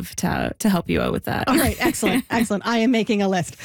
love to help you out with that. All right. Excellent. Excellent. I am making a list.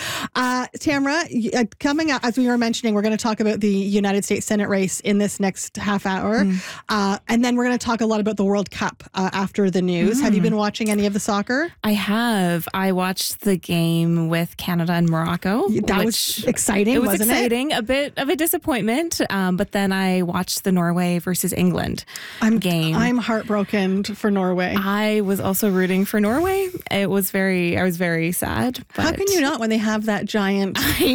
Tamara, coming up, as we were mentioning, we're going to talk about the United States Senate race in this next half hour. And then we're going to talk a lot about the World Cup after the news. Have you been watching any of the soccer? I have. I watched the game with Canada and Morocco. That was exciting, It was wasn't exciting. A bit of a disappointment. But then I watched the Norway versus England game. I'm heartbroken for Norway. I was also rooting for Norway. I was very sad. But how can you not when they have that giant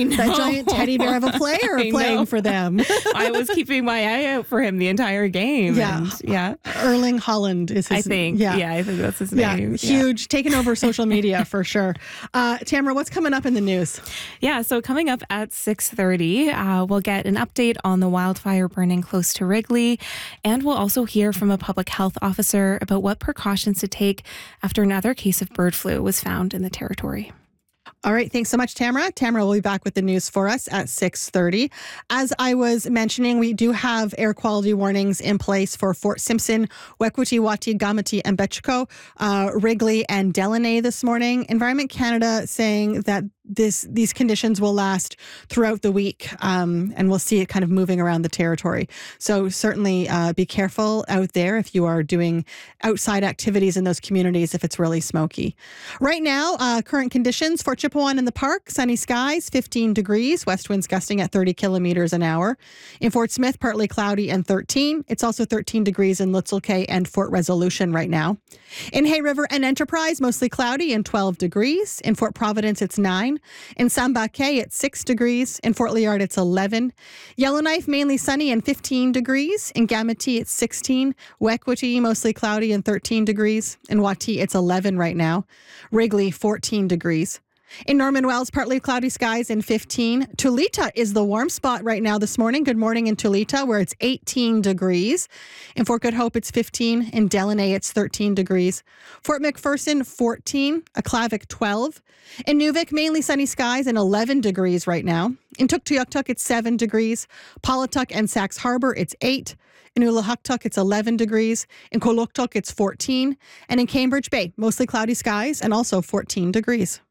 teddy bear of a player playing for them? I was keeping my eye out for him the entire game. Yeah. Erling Haaland is his name. I think that's his name. Huge. Taking over social media for sure. Tamara, what's coming up in the news? Yeah, so coming up at 6:30, we'll get an update on the wildfire burning close to Wrigley, and we'll also hear from a public health officer about what precautions to take after another case of bird flu was found in the territory. All right. Thanks so much, Tamara. Tamara will be back with the news for us at 6:30. As I was mentioning, we do have air quality warnings in place for Fort Simpson, Wekwati, Wati, Gamati, and Betchko, Wrigley, and Delaney this morning. Environment Canada saying that these conditions will last throughout the week, and we'll see it kind of moving around the territory. So certainly be careful out there if you are doing outside activities in those communities if it's really smoky. Right now, current conditions for Chipewyan in the Park, sunny skies, 15 degrees, west winds gusting at 30 kilometers an hour. In Fort Smith, partly cloudy and 13. It's also 13 degrees in Litzel Cay and Fort Resolution right now. In Hay River and Enterprise, mostly cloudy and 12 degrees. In Fort Providence, it's 9. In Samba Cay, it's 6 degrees. In Fort Liard, it's 11. Yellowknife, mainly sunny and 15 degrees. In Gamati, it's 16. Wekwati, mostly cloudy and 13 degrees. In Wati, it's 11 right now. Wrigley, 14 degrees. In Norman Wells, partly cloudy skies and 15. Tulita is the warm spot right now this morning. Good morning in Tulita, where it's 18 degrees. In Fort Good Hope, it's 15. In Delaney, it's 13 degrees. Fort McPherson, 14. Aklavik, 12. In Nuvik, mainly sunny skies and 11 degrees right now. In Tuktoyaktuk, it's 7 degrees. Paulatuk and Sax Harbor, it's 8. In Ulahuktuk, it's 11 degrees. In Koloktuk, it's 14. And in Cambridge Bay, mostly cloudy skies and also 14 degrees.